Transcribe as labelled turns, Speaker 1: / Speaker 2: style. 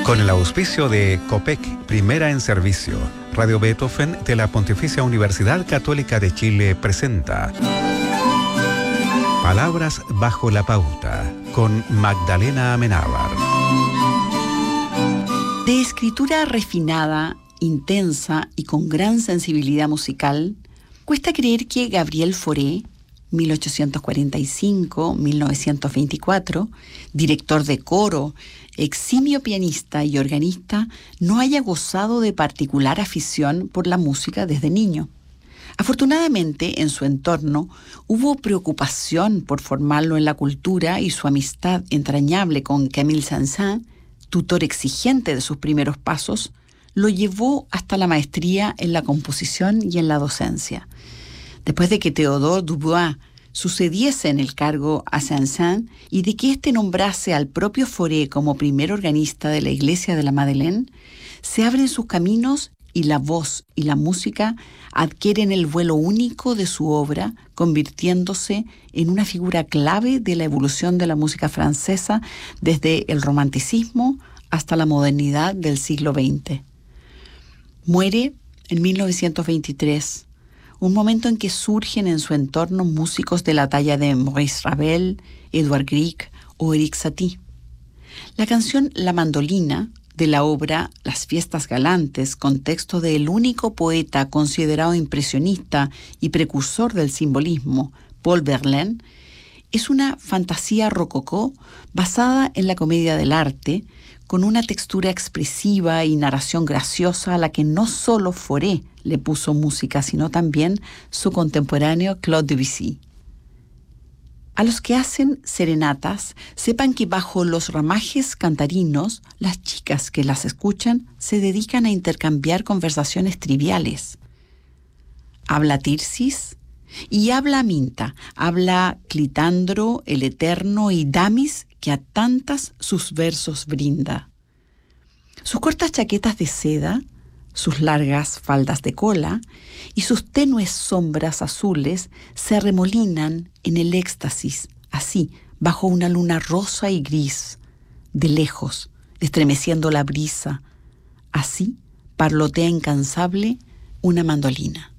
Speaker 1: Con el auspicio de COPEC, Primera en Servicio, Radio Beethoven de la Pontificia Universidad Católica de Chile presenta Palabras bajo la pauta, con Magdalena Amenábar.
Speaker 2: De escritura refinada, intensa y con gran sensibilidad musical, cuesta creer que Gabriel Fauré, 1845-1924, director de coro, eximio pianista y organista, no haya gozado de particular afición por la música desde niño. Afortunadamente, en su entorno hubo preocupación por formarlo en la cultura, y su amistad entrañable con Camille Saint-Saëns, tutor exigente de sus primeros pasos, lo llevó hasta la maestría en la composición y en la docencia. Después de que Théodore Dubois sucediese en el cargo a Saint-Saëns y de que éste nombrase al propio Fauré como primer organista de la Iglesia de la Madeleine, se abren sus caminos y la voz y la música adquieren el vuelo único de su obra, convirtiéndose en una figura clave de la evolución de la música francesa desde el romanticismo hasta la modernidad del siglo XX. Muere en 1923, un momento en que surgen en su entorno músicos de la talla de Maurice Ravel, Edouard Grieg o Erik Satie. La canción La Mandolina, de la obra Las Fiestas Galantes, con texto del único poeta considerado impresionista y precursor del simbolismo, Paul Verlaine, es una fantasía rococó basada en la comedia del arte, con una textura expresiva y narración graciosa a la que no solo Fauré le puso música, sino también su contemporáneo Claude Debussy. A los que hacen serenatas, sepan que bajo los ramajes cantarinos, las chicas que las escuchan se dedican a intercambiar conversaciones triviales. Habla Tirsis y habla Aminta, habla Clitandro, el Eterno y Damis, que a tantas sus versos brinda. Sus cortas chaquetas de seda, sus largas faldas de cola y sus tenues sombras azules se arremolinan en el éxtasis, así, bajo una luna rosa y gris, de lejos, estremeciendo la brisa. Así parlotea incansable una mandolina.